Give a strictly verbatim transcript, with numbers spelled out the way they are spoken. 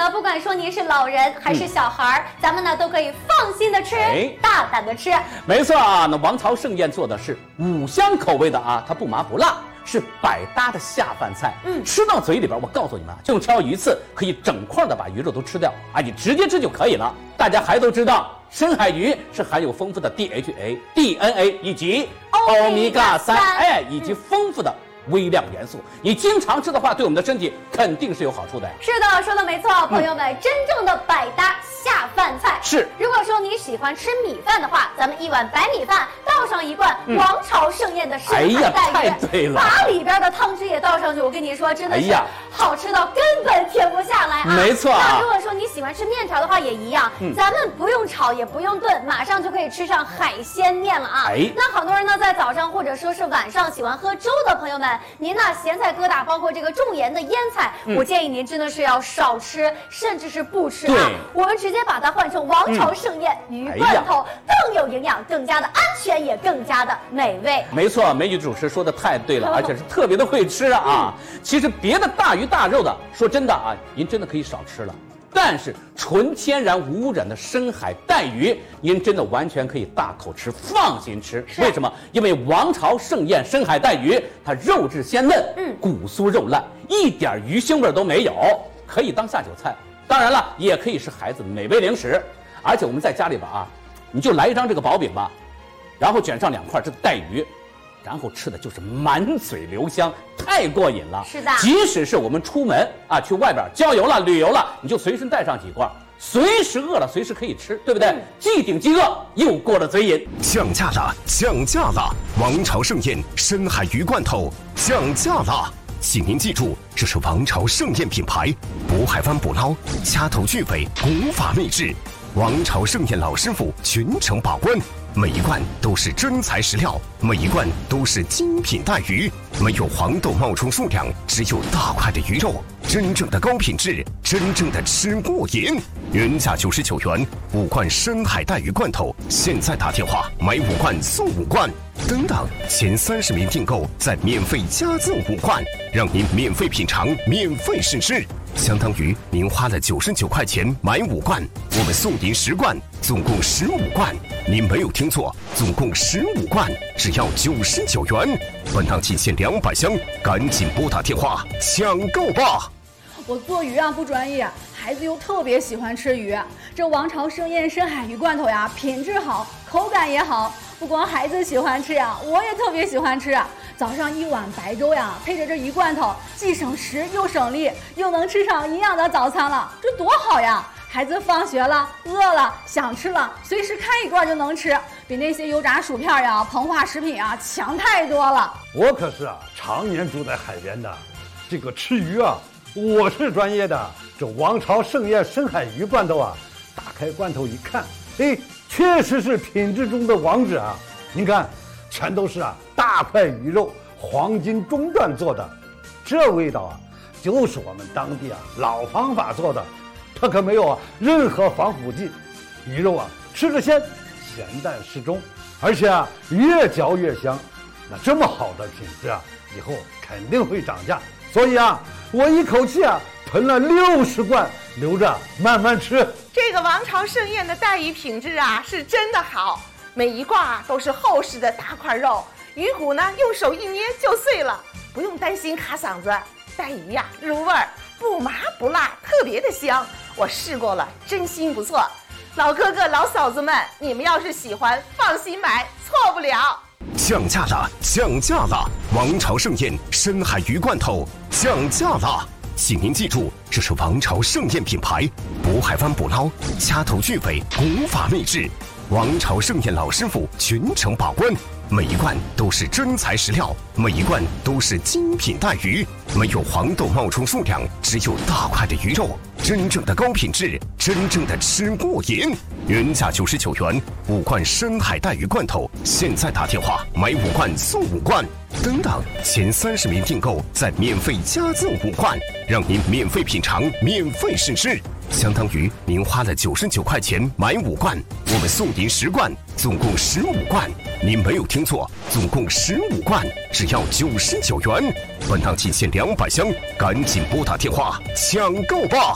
呢，不管说您是老人还是小孩、嗯、咱们呢都可以放心的吃、哎、大胆的吃。 没错啊，那王朝盛宴做的是五香口味的啊，它不麻不辣，是百搭的下饭菜。嗯，吃到嘴里边，我告诉你们，就挑鱼刺，可以整块的把鱼肉都吃掉啊，你直接吃就可以了。大家还都知道，深海鱼是含有丰富的 D H A、D N A 以及欧米伽三，哎，以及丰富的微量元素，你经常吃的话，对我们的身体肯定是有好处的。 是的，说的没错，朋友们，嗯、真正的百搭下饭菜是。 如果说你喜欢吃米饭的话，咱们一碗白米饭倒上一罐王朝盛宴的深海带鱼、嗯，哎呀， 太对了， 把里边的汤汁也倒上去，我跟你说，真的是好吃到根本停不下来啊！ 没错、啊。 那如果说你喜欢吃面条的话，也一样，嗯、咱们不用炒，也不用炖，马上就可以吃上海鲜面了啊！哎，那好多人呢，在早上或者说是晚上喜欢喝粥的朋友们。您呢咸菜疙瘩，包括这个重盐的腌菜、嗯，我建议您真的是要少吃，甚至是不吃啊。我们直接把它换成王朝盛宴、嗯、鱼罐头、哎，更有营养，更加的安全，也更加的美味。 没错，美女主持说的太对了，而且是特别的会吃啊。嗯、其实别的大鱼大肉的，说真的啊，您真的可以少吃了。但是纯天然无污染的深海带鱼，您真的完全可以大口吃，放心吃。为什么？因为王朝盛宴深海带鱼，它肉质鲜嫩，嗯，骨酥肉烂，一点鱼腥味都没有，可以当下酒菜。当然了，也可以是孩子美味零食。而且我们在家里边啊，你就来一张这个薄饼吧，然后卷上两块这个带鱼。然后吃的就是满嘴留香，太过瘾了。 是的， 即使是我们出门啊，去外边郊游了、旅游了，你就随身带上几罐，随时饿了随时可以吃，对不对？嗯、既顶饥饿，又过了嘴瘾。 降价了，降价了！王朝盛宴深海鱼罐头降价了，请您记住，这是王朝盛宴品牌，渤海湾捕捞，掐头去尾，古法秘制。王朝盛宴老师傅全程把关。每一罐都是真材实料，每一罐都是精品带鱼，没有黄豆冒充数量，只有大块的鱼肉，真正的高品质，真正的吃过瘾。原价九十九元，五罐深海带鱼罐头，现在打电话买五罐送五罐，等等，前三十名订购再免费加赠五罐，让您免费品尝，免费试吃。相当于您花了九十九块钱买五罐，我们送您十罐，总共十五罐。您没有听错，总共十五罐，只要九十九元。本档仅限两百箱，赶紧拨打电话抢购吧！ 我做鱼啊不专业，孩子又特别喜欢吃鱼。这王朝盛宴深海鱼罐头呀，品质好，口感也好。不光孩子喜欢吃呀，我也特别喜欢吃。早上一碗白粥呀，配着这鱼罐头，既省时又省力，又能吃上营养的早餐了，这多好呀！孩子放学了，饿了，想吃了，随时开一罐就能吃，比那些油炸薯片呀、膨化食品啊强太多了。 我可是啊，常年住在海边的，这个吃鱼啊，我是专业的。这王朝盛宴深海鱼罐头啊，打开罐头一看，哎，确实是品质中的王者啊！您看，全都是啊大块鱼肉，黄金中段做的，这味道啊，就是我们当地啊老方法做的。它可没有啊任何防腐剂，鱼肉啊吃着鲜，咸淡适中，而且啊越嚼越香。那这么好的品质啊，以后肯定会涨价。所以啊，我一口气啊囤了六十罐，留着慢慢吃。 这个王朝盛宴的带鱼品质啊是真的好，每一罐啊都是厚实的大块肉，鱼骨呢用手一捏就碎了，不用担心卡嗓子。带鱼呀、啊、入味儿，不麻不辣，特别的香。我试过了，真心不错。老哥哥老嫂子们，你们要是喜欢，放心买，错不了。 降价了，降价了！王朝盛宴深海鱼罐头降价了，请您记住，这是王朝盛宴品牌，渤海湾捕捞，掐头去尾，古法秘制。王朝盛宴老师傅全程把关，每一罐都是真材实料，每一罐都是精品带鱼，没有黄豆冒充数量，只有大块的鱼肉，真正的高品质，真正的吃过瘾。原价九十九元，五罐深海带鱼罐头，现在打电话买五罐送五罐，等等，前三十名订购再免费加赠五罐，让您免费品尝，免费试吃。相当于您花了九十九块钱买五罐，我们送您十罐，总共十五罐。您没有听错，总共十五罐，只要九十九元。本档仅限两百箱，赶紧拨打电话抢购吧！